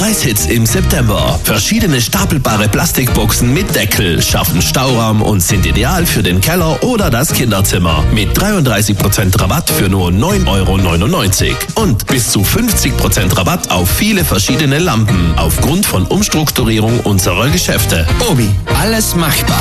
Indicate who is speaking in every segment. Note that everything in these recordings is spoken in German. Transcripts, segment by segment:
Speaker 1: Preishits im September. Verschiedene stapelbare Plastikboxen mit Deckel schaffen Stauraum und sind ideal für den Keller oder das Kinderzimmer. Mit 33% Rabatt für nur 9,99 € und bis zu 50% Rabatt auf viele verschiedene Lampen aufgrund von Umstrukturierung unserer Geschäfte. Obi, alles machbar.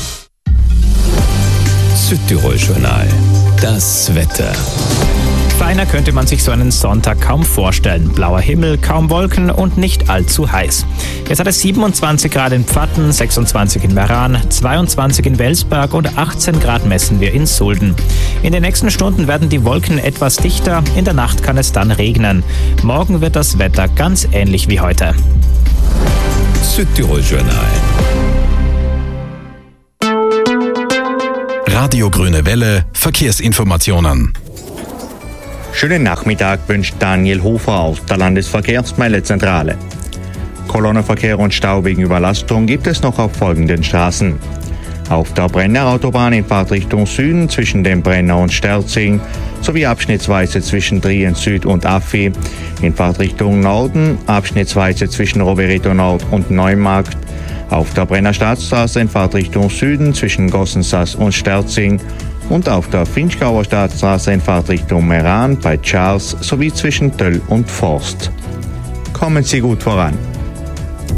Speaker 2: Südtirol-Journal. Das Wetter.
Speaker 3: Feiner könnte man sich so einen Sonntag kaum vorstellen. Blauer Himmel, kaum Wolken und nicht allzu heiß. Jetzt hat es 27 Grad in Pfatten, 26 in Meran, 22 in Welsberg und 18 Grad messen wir in Sulden. In den nächsten Stunden werden die Wolken etwas dichter, in der Nacht kann es dann regnen. Morgen wird das Wetter ganz ähnlich wie heute.
Speaker 2: Südtirol-Journal.
Speaker 4: Radio Grüne Welle, Verkehrsinformationen.
Speaker 5: Schönen Nachmittag wünscht Daniel Hofer aus der Landesverkehrsmeldezentrale. Kolonnenverkehr und Stau wegen Überlastung gibt es noch auf folgenden Straßen. Auf der Brenner Autobahn in Fahrtrichtung Süden zwischen dem Brenner und Sterzing sowie abschnittsweise zwischen Trient Süd und Affi. In Fahrtrichtung Norden abschnittsweise zwischen Rovereto Nord und Neumarkt. Auf der Brenner Staatsstraße in Fahrtrichtung Süden zwischen Gossensass und Sterzing und auf der Finchgauer Staatsstraße in Fahrtrichtung Meran bei Charles sowie zwischen Töll und Forst. Kommen Sie gut voran.